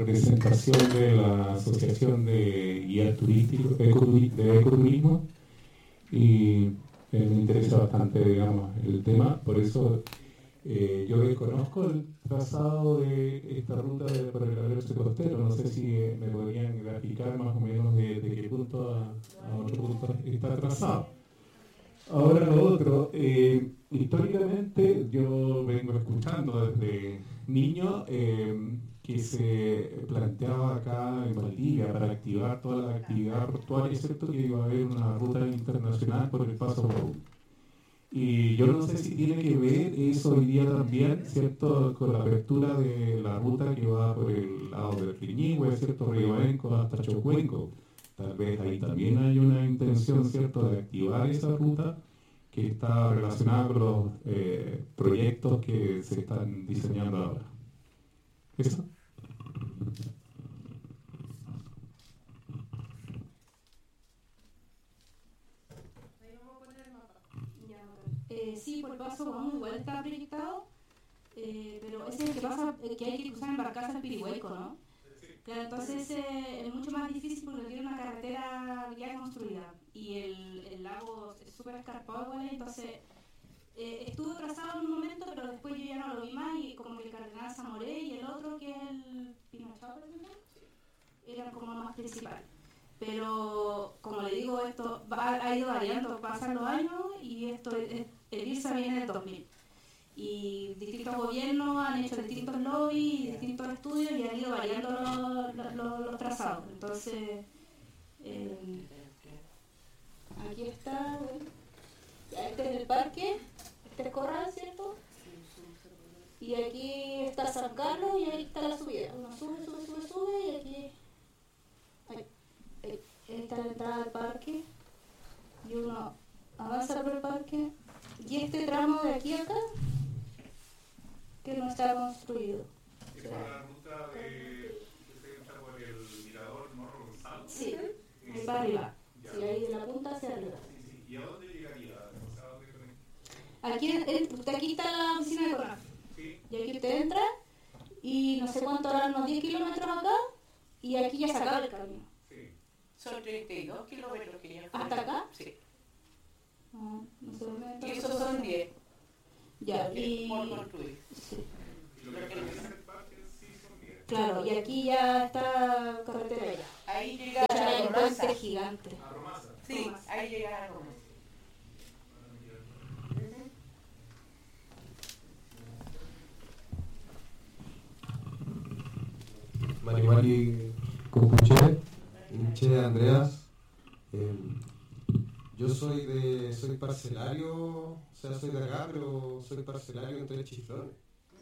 presentación de la Asociación de Guías Turísticos de Ecoturismo y me interesa bastante, digamos, el tema. Por eso yo desconozco el trazado de esta ruta por el Alerce Costero. No sé si me podrían graficar más o menos de qué punto a otro punto está trazado. Ahora lo otro, históricamente yo vengo escuchando desde niño que se planteaba acá en Valdivia para activar toda la actividad portuaria, ¿cierto? Que iba a haber una ruta internacional por el Paso Brown. Y yo no sé si tiene que ver eso hoy día también, ¿cierto? Con la apertura de la ruta que va por el lado del Quiñigüe, ¿cierto? Ribaenco hasta Chocuenco. Tal vez ahí también hay una intención, ¿cierto?, de activar esa ruta que está relacionada con los proyectos que se están diseñando ahora. ¿Eso? Sí, por el paso común igual está proyectado, pero ese es el que pasa, que hay que cruzar en barcaza al Pirihueco, ¿no? Claro, entonces es mucho más difícil porque tiene una carretera ya construida y el lago es súper escarpado igual, entonces estuvo trazado en un momento, pero después yo ya no lo vi más y como que el Cardenal Zamoré y el otro que es el Pinochao, eran como más principales. Pero como le digo, esto ha ido variando, pasan los años y el IRSA viene del 2000. Y distintos gobiernos han hecho distintos lobbies, distintos estudios y han ido variando los trazados. Entonces, aquí está, bueno, ya este es el parque, este es Corral, ¿cierto? Y aquí está San Carlos y ahí está la subida. Uno sube y aquí ahí está la entrada al parque y uno avanza por el parque y este tramo de aquí a acá que no está construido. ¿Es por la ruta que se entra por el mirador Morro Gonzalo? Sí, ahí para arriba. Sí, ahí de la punta hacia arriba. Sí. ¿Y a dónde llegaría? O sea, ¿dónde aquí está la oficina de CONAF. Sí. Y aquí usted entra y no sé cuánto harán, unos 10 kilómetros acá y aquí ya se acaba el camino. Sí. Son 32 kilómetros que ya. ¿Hasta acá? Sí. No sé dónde Y esos son 10. Ya, y... Por construir. Sí. Y lo que parece el parque sí son 10. Claro, y aquí ya está carretera ya. Ahí De llega hecho, a hay un Romasa. puente gigante. A Romasa. Sí, ahí llega a Romasa. Mari Compuche, Inche Andreas. Yo soy parcelario, o sea, soy de acá, pero soy parcelario en Tres Chiflones.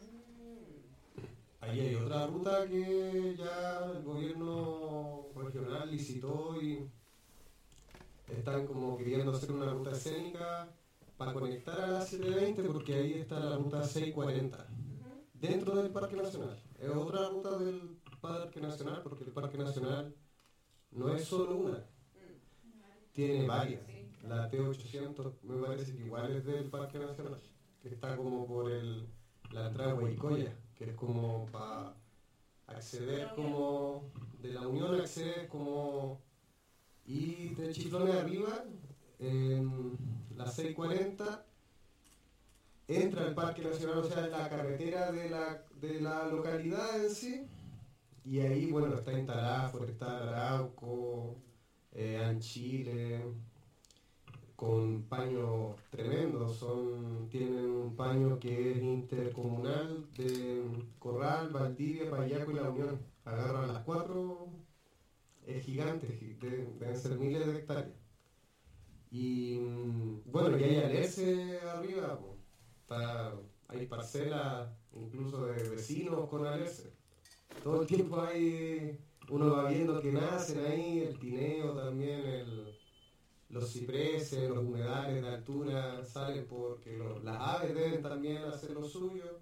Ahí hay otra ruta que ya el gobierno regional licitó y están como queriendo hacer una ruta escénica para conectar a la 720 porque ahí está la ruta 640 dentro del Parque Nacional. Es otra ruta del Parque Nacional porque el Parque Nacional no es solo una, tiene varias. La T800 me parece que igual es del Parque Nacional, que está como por la entrada de Huaycoya, que es como para acceder como de la Unión, accedes como y de Chiflones arriba en la 640 entra al Parque Nacional, o sea, en la carretera de la localidad en sí, y ahí, bueno, está instalada Forestal Arauco, Anchile, con paños tremendos, tienen un paño que es intercomunal de Corral, Valdivia, Payaco y La Unión, agarran las cuatro, es gigante, deben ser miles de hectáreas. Y bueno, y hay Alerce arriba, hay parcelas incluso de vecinos con Alerce. Todo el tiempo uno va viendo que nacen ahí, el tineo también, los cipreses, los humedales de altura salen porque las aves deben también hacer lo suyo.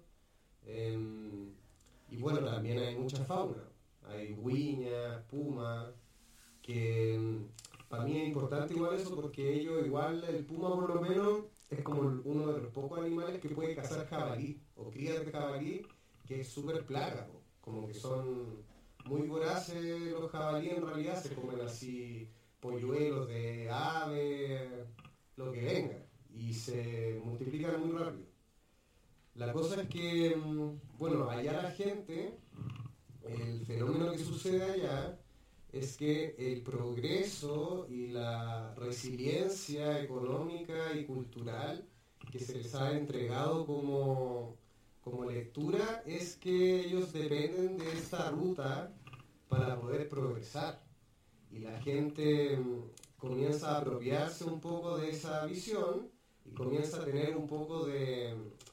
Y bueno, también hay mucha fauna, hay huiñas, pumas, que para mí es importante igual eso porque ellos igual, el puma por lo menos es como uno de los pocos animales que puede cazar jabalí o crías de jabalí, que es súper plaga, como que son muy hace los jabalíes en realidad se comen así polluelos de ave, lo que venga, y se multiplican muy rápido. La cosa es que, bueno, allá la gente, el fenómeno que sucede allá es que el progreso y la resiliencia económica y cultural que se les ha entregado como lectura es que ellos dependen de esta ruta para poder progresar. Y la gente comienza a apropiarse un poco de esa visión y comienza a tener un poco de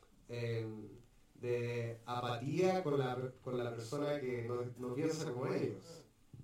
apatía con la persona que no piensa como ellos.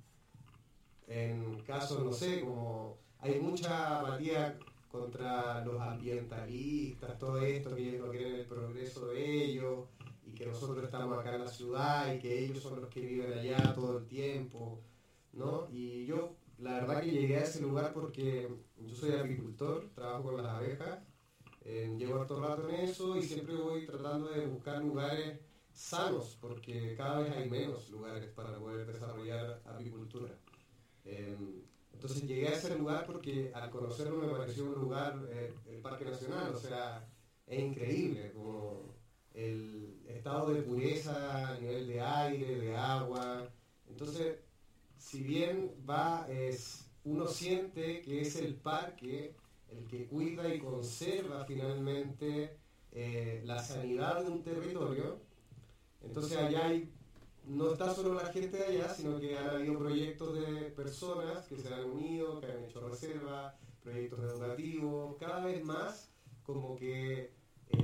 En casos, no sé, como hay mucha apatía contra los ambientalistas, todo esto, que ellos no quieren el progreso de ellos, y que nosotros estamos acá en la ciudad, y que ellos son los que viven allá todo el tiempo, ¿no? Y yo, la verdad que llegué a ese lugar porque yo soy agricultor, trabajo con las abejas, llevo harto rato en eso, y siempre voy tratando de buscar lugares sanos, porque cada vez hay menos lugares para poder desarrollar apicultura. Entonces llegué a ese lugar porque al conocerlo me pareció un lugar, el Parque Nacional, o sea, es increíble, como el estado de pureza a nivel de aire, de agua. Entonces, si bien uno siente que es el parque el que cuida y conserva finalmente la sanidad de un territorio, entonces allá no está solo la gente de allá, sino que han habido proyectos de personas que se han unido, que han hecho reservas, proyectos educativos, cada vez más como que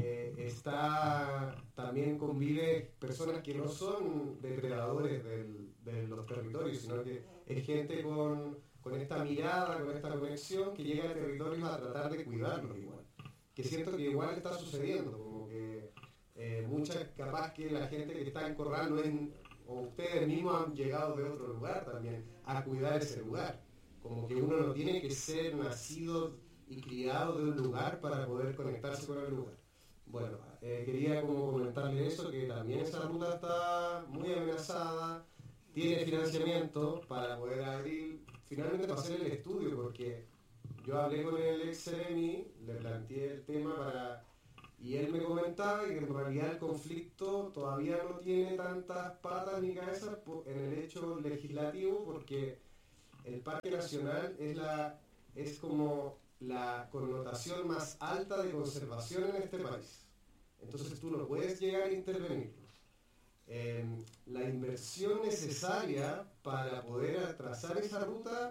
también convive personas que no son depredadores de los territorios, sino que es gente con esta mirada, con esta conexión, que llega a territorios a tratar de cuidarlos igual. Que siento que igual está sucediendo, como que capaz que la gente que está en Corral o ustedes mismos han llegado de otro lugar también a cuidar ese lugar. Como que uno no tiene que ser nacido y criado de un lugar para poder conectarse con el lugar. Bueno, quería como comentarle eso, que también esa ruta está muy amenazada, tiene financiamiento para poder abrir, finalmente para hacer el estudio, porque yo hablé con el ex Ceremi, le planteé el tema y él me comentaba que en realidad el conflicto todavía no tiene tantas patas ni cabezas en el hecho legislativo, porque el Parque Nacional es como la connotación más alta de conservación en este país. Entonces tú no puedes llegar a intervenirlo. La inversión necesaria para poder trazar esa ruta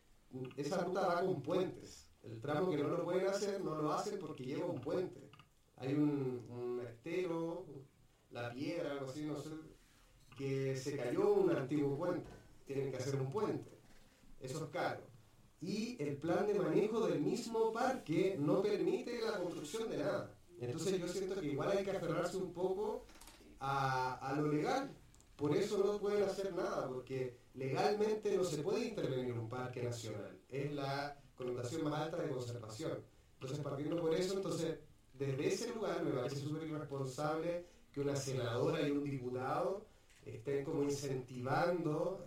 va con puentes. El tramo que no lo pueden hacer, no lo hacen porque lleva un puente. Hay un estero, la piedra, algo así, no sé, que se cayó un antiguo puente. Tienen que hacer un puente. Eso es caro. Y el plan de manejo del mismo parque no permite la construcción de nada. Entonces yo siento que igual hay que aferrarse un poco a lo legal. Por eso no pueden hacer nada, porque legalmente no se puede intervenir en un parque nacional. Es la connotación más alta de conservación. Entonces, partiendo por eso, desde ese lugar me parece súper irresponsable que una senadora y un diputado estén como incentivando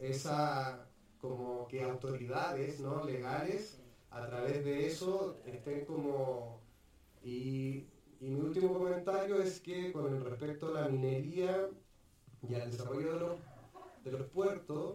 como que autoridades, ¿no?, legales, a través de eso estén como... Y mi último comentario es que con respecto a la minería y al desarrollo de los puertos,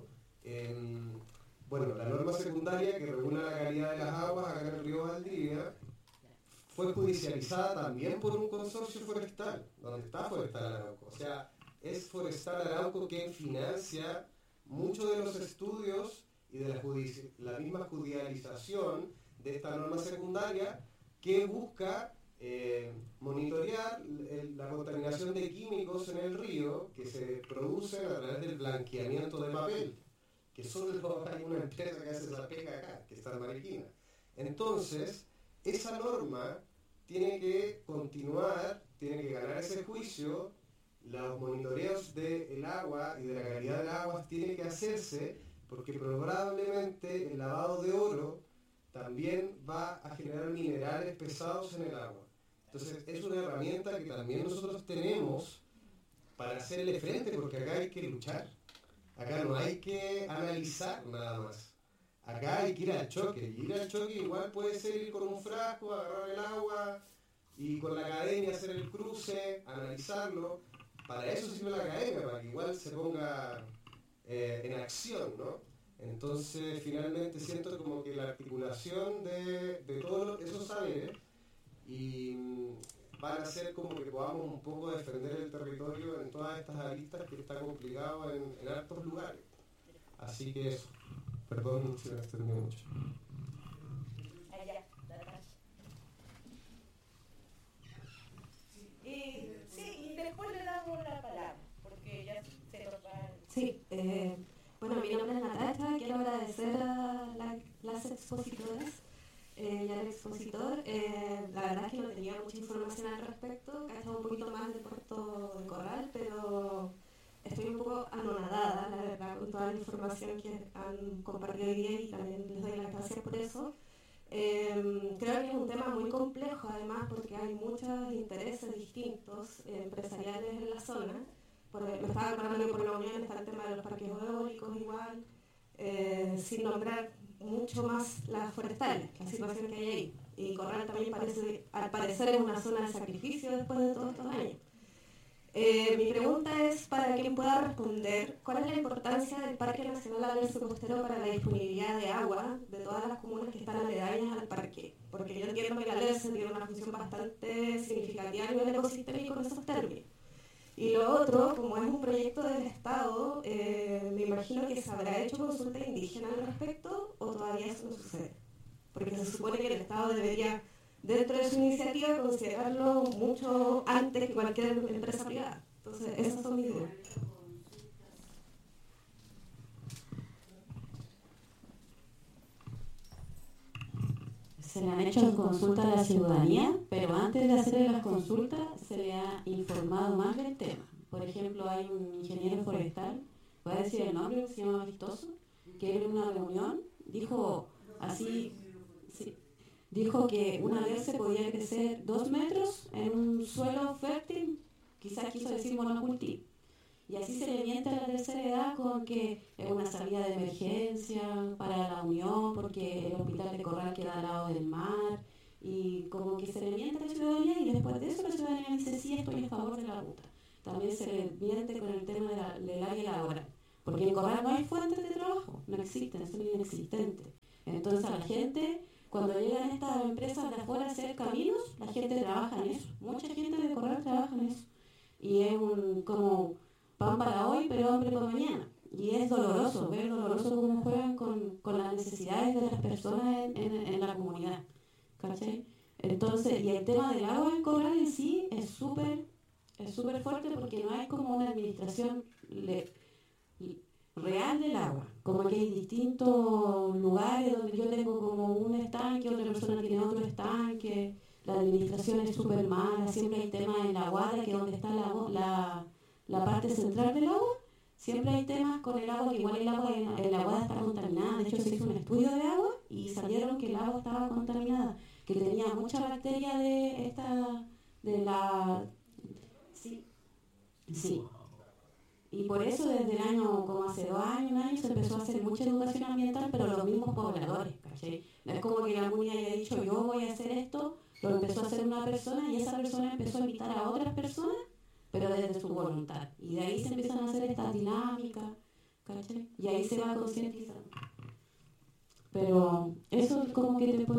la norma secundaria que regula la calidad de las aguas acá en el río Valdivia fue judicializada también por un consorcio forestal, donde está Forestal Arauco. O sea, es Forestal Arauco quien financia muchos de los estudios y de la misma judicialización de esta norma secundaria que busca monitorear la contaminación de químicos en el río que se producen a través del blanqueamiento de papel, que solo hay una empresa que hace esa pega acá, que está en Mariquina. Entonces, esa norma tiene que continuar, tiene que ganar ese juicio, los monitoreos del agua y de la calidad del agua tienen que hacerse, porque probablemente el lavado de oro también va a generar minerales pesados en el agua. Entonces es una herramienta que también nosotros tenemos para hacerle frente, porque acá hay que luchar. Acá no hay que analizar nada más. Acá hay que ir al choque. Y ir al choque igual puede ser ir con un frasco, agarrar el agua y con la academia hacer el cruce, analizarlo. Para eso sirve la academia, para que igual se ponga en acción, ¿no? Entonces, finalmente siento como que la articulación de todos esos saberes y van a hacer como que podamos un poco defender el territorio en todas estas aristas que está complicado en hartos lugares. Así que eso. Perdón si me extendí mucho. Allá, de atrás. Sí, y después le damos la palabra, porque ya se nos va. Sí, bueno, mi nombre es Natacha, quiero agradecer a las expositoras y al expositor. La verdad es que no tenía mucha información al respecto, cachaba un poquito más del puerto de Corral, pero estoy un poco anonadada, la verdad, con toda la información que han compartido hoy día y también les doy las gracias por eso. Creo que es un tema muy complejo, además, porque hay muchos intereses distintos empresariales en la zona. Me estaba acordando que por la Unión está el tema de los parques eólicos igual, sin nombrar mucho más las forestales, la situación que hay ahí. Y Corral también al parecer es una zona de sacrificio después de todos estos años. Mi pregunta es para quien pueda responder, ¿cuál es la importancia del Parque Nacional Alerce Costero para la disponibilidad de agua de todas las comunas que están aledañas al parque? Porque yo entiendo que el Alerce tiene una función bastante significativa a nivel ecosistémico en esos términos. Y lo otro, como es un proyecto del Estado, me imagino que se habrá hecho consulta indígena al respecto o todavía eso no sucede. Porque se supone que el Estado debería, dentro de su iniciativa, considerarlo mucho antes que cualquier empresa privada. Entonces, esas son mis dudas. Se le han hecho consultas a la ciudadanía, pero antes de hacer las consultas se le ha informado más del tema. Por ejemplo, hay un ingeniero forestal, voy a decir el nombre, se llama Vistoso, que en una reunión dijo así, sí, dijo que una vez se podía crecer 2 metros en un suelo fértil, quizás quiso decir monocultivo. Y así se le miente a la tercera edad con que es una salida de emergencia para la Unión, porque el hospital de Corral queda al lado del mar, y como que se le miente a la ciudadanía y después de eso la ciudadanía dice sí, estoy a favor de la ruta. También se le miente con el tema del área laboral, porque en Corral no hay fuentes de trabajo, no existen, son inexistentes. Entonces a la gente, cuando llegan estas empresas de afuera a hacer caminos, la gente trabaja en eso, mucha gente de Corral trabaja en eso. Y es como pan para hoy, pero hambre para mañana. Y es doloroso, ver doloroso cómo juegan con las necesidades de las personas en la comunidad. ¿Cachai? Entonces, y el tema del agua en Corral en sí es súper fuerte porque no hay como una administración real del agua. Como que hay distintos lugares donde yo tengo como un estanque, otra persona tiene otro estanque, la administración es súper mala, siempre hay temas en la Guada, que es donde está la parte central del agua, siempre hay temas con el agua, que igual el agua en la Guada está contaminada. De hecho se hizo un estudio de agua y salieron que el agua estaba contaminada, que tenía mucha bacteria sí. Y por eso desde el año, como hace 2 años, un año, se empezó a hacer mucha educación ambiental, pero los mismos pobladores, ¿cachai? No es como que algún día haya dicho yo voy a hacer esto, lo empezó a hacer una persona y esa persona empezó a invitar a otras personas, pero desde su voluntad. Y de ahí se empiezan a hacer estas dinámicas, ¿cachai? Y ahí se va concientizando. Pero eso es como que te